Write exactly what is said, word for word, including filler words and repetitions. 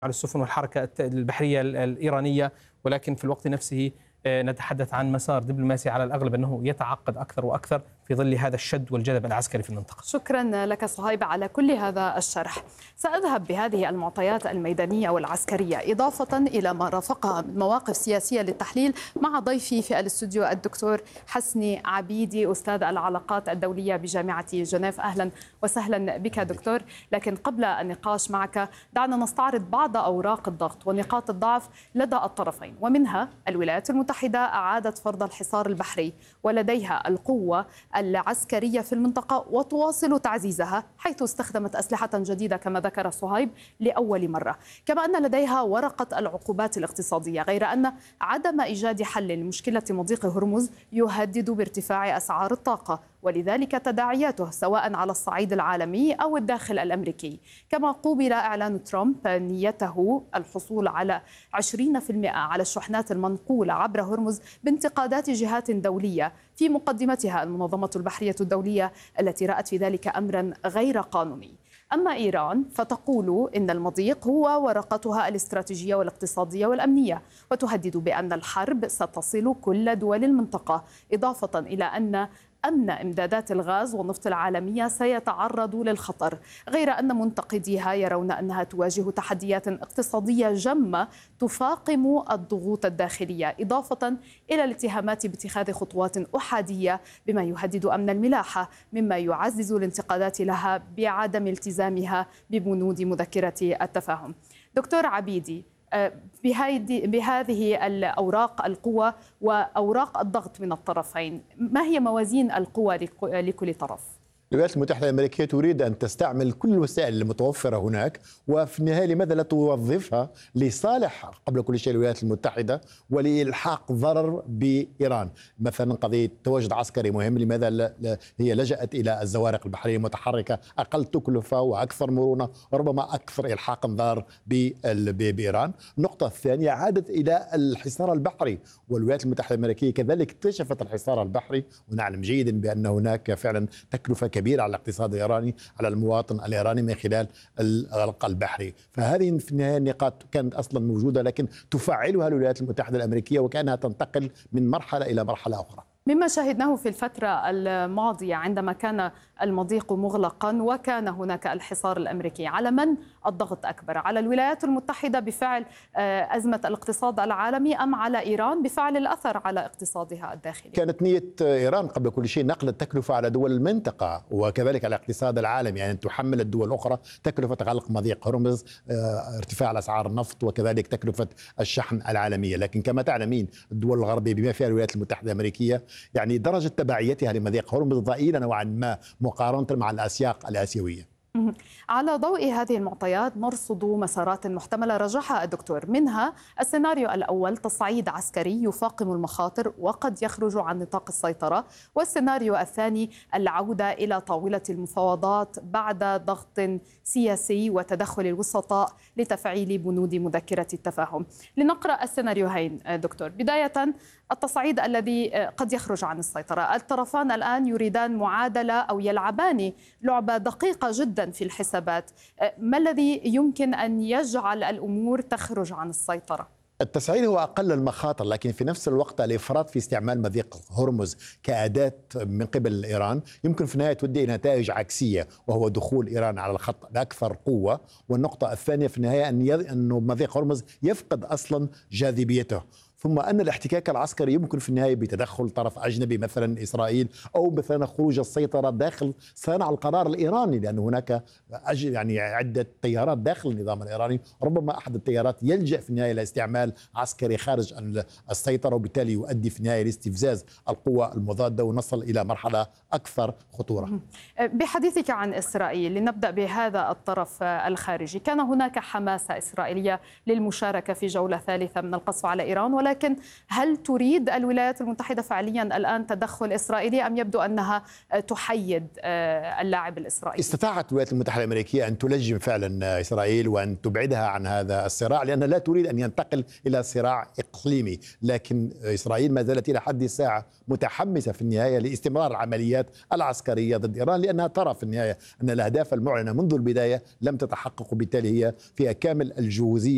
على السفن والحركة البحرية الإيرانية، ولكن في الوقت نفسه نتحدث عن مسار دبلوماسي على الأغلب أنه يتعقد أكثر وأكثر في ظل هذا الشد والجذب العسكري في المنطقة. شكرا لك صهيب على كل هذا الشرح. سأذهب بهذه المعطيات الميدانية والعسكرية إضافة إلى ما رافقها من مواقف سياسية للتحليل مع ضيفي في الاستوديو الدكتور حسني عبيدي أستاذ العلاقات الدولية بجامعة جنيف. أهلا وسهلا بك دكتور. لكن قبل النقاش معك دعنا نستعرض بعض أوراق الضغط ونقاط الضعف لدى الطرفين، ومنها الولايات المتحدة أعادت فرض الحصار البحري ولديها القوة العسكرية في المنطقة وتواصل تعزيزها، حيث استخدمت أسلحة جديدة كما ذكر صهيب لأول مرة، كما أن لديها ورقة العقوبات الاقتصادية، غير أن عدم إيجاد حل لمشكلة مضيق هرمز يهدد بارتفاع أسعار الطاقة، ولذلك تداعياته سواء على الصعيد العالمي أو الداخل الأمريكي. كما قوبل إعلان ترامب نيته الحصول على عشرين بالمئة على الشحنات المنقولة عبر هرمز بانتقادات جهات دولية، في مقدمتها المنظمة البحرية الدولية التي رأت في ذلك أمرا غير قانوني. أما إيران فتقول إن المضيق هو ورقتها الاستراتيجية والاقتصادية والأمنية، وتهدد بأن الحرب ستصل كل دول المنطقة، إضافة إلى أن أمن إمدادات الغاز والنفط العالمية سيتعرض للخطر، غير أن منتقديها يرون أنها تواجه تحديات اقتصادية جمة تفاقم الضغوط الداخلية، إضافة إلى الاتهامات باتخاذ خطوات أحادية بما يهدد أمن الملاحة، مما يعزز الانتقادات لها بعدم التزامها ببنود مذكرة التفاهم. دكتور عبيدي، بهذه الأوراق القوة وأوراق الضغط من الطرفين، ما هي موازين القوة لكل طرف؟ الولايات المتحدة الأمريكية تريد أن تستعمل كل الوسائل المتوفرة هناك، وفي النهاية لماذا لا توظفها لصالح قبل كل شيء الولايات المتحدة ولإلحاق ضرر بإيران؟ مثلا قضية تواجد عسكري مهم، لماذا لا هي لجأت إلى الزوارق البحرية المتحركة أقل تكلفة وأكثر مرونة وربما أكثر إلحاقا ضار بإيران؟ النقطة الثانية عادت إلى الحصار البحري، والولايات المتحدة الأمريكية كذلك اكتشفت الحصار البحري، ونعلم جيدا بأن هناك فعلا تكلفة كبيرة كبير على الاقتصاد الإيراني، على المواطن الإيراني من خلال الغلق البحري. فهذه في النهاية النقاط كانت أصلا موجودة، لكن تفعلها الولايات المتحدة الأمريكية وكأنها تنتقل من مرحلة إلى مرحلة أخرى. مما شاهدناه في الفترة الماضية عندما كان المضيق مغلقا وكان هناك الحصار الأمريكي، على من الضغط أكبر؟ على الولايات المتحدة بفعل أزمة الاقتصاد العالمي أم على إيران بفعل الأثر على اقتصادها الداخلي؟ كانت نية إيران قبل كل شيء نقل التكلفة على دول المنطقة وكذلك على الاقتصاد العالمي، يعني تحمل الدول الأخرى تكلفة غلق مضيق هرمز، ارتفاع أسعار النفط وكذلك تكلفة الشحن العالمية. لكن كما تعلمين الدول الغربية بما فيها الولايات المتحدة الأمريكية يعني درجة تبعيتها لمضيق هرمز ضئيلة نوعا ما مقارنة مع الأسياق الآسيوية. على ضوء هذه المعطيات نرصد مسارات محتملة رجحها الدكتور، منها السيناريو الأول تصعيد عسكري يفاقم المخاطر وقد يخرج عن نطاق السيطرة، والسيناريو الثاني العودة إلى طاولة المفاوضات بعد ضغط سياسي وتدخل الوسطاء لتفعيل بنود مذكرة التفاهم. لنقرأ السيناريوهين دكتور. بداية التصعيد الذي قد يخرج عن السيطرة، الطرفان الآن يريدان معادلة أو يلعبان لعبة دقيقة جدا في الحسابات، ما الذي يمكن أن يجعل الأمور تخرج عن السيطرة؟ التصعيد هو أقل المخاطر، لكن في نفس الوقت الإفراط في استعمال مضيق هرمز كأداة من قبل إيران يمكن في النهاية تؤدي إلى نتائج عكسية، وهو دخول إيران على الخط بأكثر قوة. والنقطة الثانية في النهاية أن أنه مضيق هرمز يفقد أصلا جاذبيته، ثم أن الاحتكاك العسكري يمكن في النهاية بتدخل طرف أجنبي مثلا إسرائيل، أو مثلا خروج السيطرة داخل صانع القرار الإيراني، لأن هناك يعني عدة تيارات داخل النظام الإيراني، ربما أحد التيارات يلجأ في النهاية إلى استعمال عسكري خارج السيطرة، وبالتالي يؤدي في النهاية لاستفزاز القوى المضادة ونصل إلى مرحلة أكثر خطورة. بحديثك عن إسرائيل لنبدأ بهذا الطرف الخارجي، كان هناك حماسة إسرائيلية للمشاركة في جولة ثالثة من القصف على إيران، ولكن لكن هل تريد الولايات المتحدة فعليا الآن تدخل إسرائيلي أم يبدو أنها تحيد اللاعب الإسرائيلي؟ استطاعت الولايات المتحدة الأمريكية أن تلجم فعلا إسرائيل وأن تبعدها عن هذا الصراع، لأنها لا تريد أن ينتقل إلى صراع إقليمي، لكن إسرائيل ما زالت إلى حد الساعة متحمسة في النهاية لاستمرار العمليات العسكرية ضد إيران، لأنها ترى في النهاية أن الأهداف المعلنة منذ البداية لم تتحقق، وبالتالي هي فيها كامل الجهوزية